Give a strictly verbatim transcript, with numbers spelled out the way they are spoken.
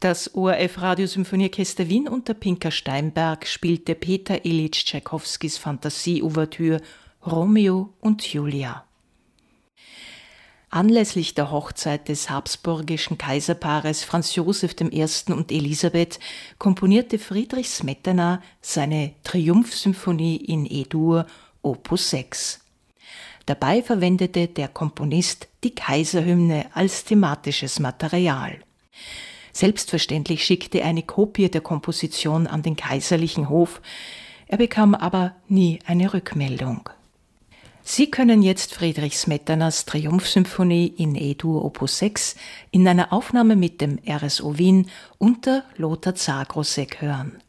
Das O R F Radiosymphonieorchester Wien unter Pinka Steinberg spielte Peter Ilyich Tschaikowskis Fantasie-Ouvertüre Romeo und Julia. Anlässlich der Hochzeit des habsburgischen Kaiserpaares Franz Josef der Erste und Elisabeth komponierte Friedrich Smetana seine Triumphsymphonie in E-Dur Opus sechs. Dabei verwendete der Komponist die Kaiserhymne als thematisches Material. Selbstverständlich schickte er eine Kopie der Komposition an den kaiserlichen Hof, er bekam aber nie eine Rückmeldung. Sie können jetzt Friedrich Smetanas Triumphsymphonie in E-Dur Opus sechs in einer Aufnahme mit dem R S O Wien unter Lothar Zagrosek hören.